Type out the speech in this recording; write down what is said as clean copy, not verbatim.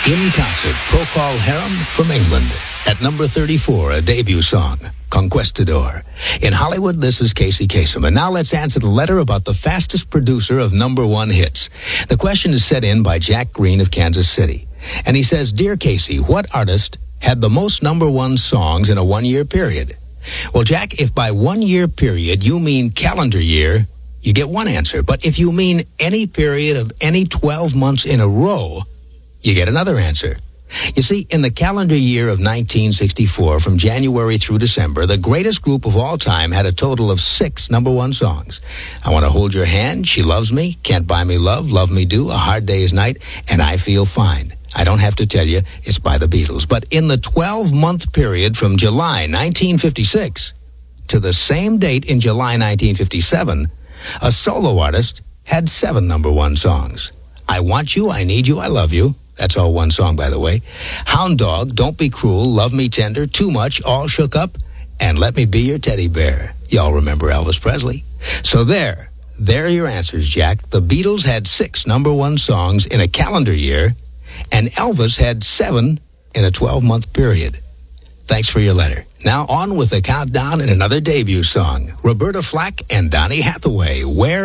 In concert, Procol Harum from England. At number 34, a debut song, Conquistador. In Hollywood, this is Casey Kasem. And now let's answer the letter about the fastest producer of number one hits. The question is sent in by Jack Green of Kansas City. And he says, Dear Casey, what artist had the most number one songs in a one-year period? Well, Jack, if by 1 year period you mean calendar year, you get one answer. But if you mean any period of any 12 months in a row, you get another answer. You see, in the calendar year of 1964, from January through December, the greatest group of all time had a total of 6 number one songs. I Want to Hold Your Hand, She Loves Me, Can't Buy Me Love, Love Me Do, A Hard Day's Night, and I Feel Fine. I don't have to tell you, it's by the Beatles. But in the 12-month period from July 1956 to the same date in July 1957, a solo artist had 7 number one songs. I Want You, I Need You, I Love You. That's all one song, by the way. Hound Dog, Don't Be Cruel, Love Me Tender, Too Much, All Shook Up, and Let Me Be Your Teddy Bear. Y'all remember Elvis Presley. So there are your answers, Jack. The Beatles had 6 number one songs in a calendar year, and Elvis had 7 in a 12-month period. Thanks for your letter. Now on with the countdown and another debut song. Roberta Flack and Donny Hathaway, Where